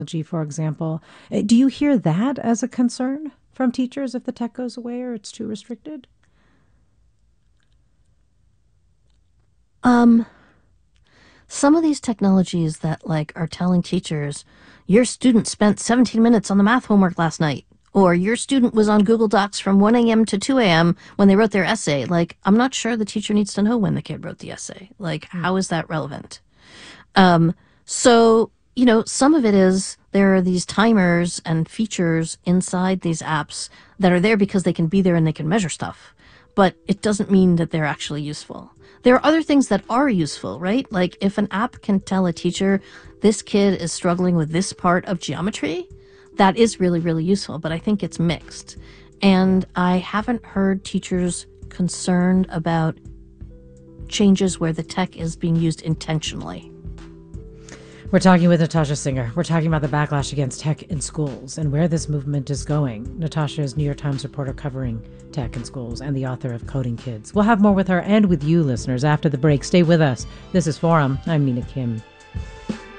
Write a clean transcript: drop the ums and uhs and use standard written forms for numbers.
for example. Do you hear that as a concern from teachers if the tech goes away or it's too restricted? Um, some of these technologies that like are telling teachers, your student spent 17 minutes on the math homework last night, or your student was on Google Docs from 1 a.m. to 2 a.m. when they wrote their essay. Like, I'm not sure the teacher needs to know when the kid wrote the essay. Like, how is that relevant? So, some of it is there are these timers and features inside these apps that are there because they can be there and they can measure stuff. But it doesn't mean that they're actually useful. There are other things that are useful, right? Like if an app can tell a teacher, this kid is struggling with this part of geometry, that is really, really useful. But I think it's mixed. And I haven't heard teachers concerned about changes where the tech is being used intentionally. We're talking with Natasha Singer. We're talking about the backlash against tech in schools and where this movement is going. Natasha is New York Times reporter covering tech in schools and the author of Coding Kids. We'll have more with her and with you, listeners, after the break. Stay with us. This is Forum. I'm Mina Kim.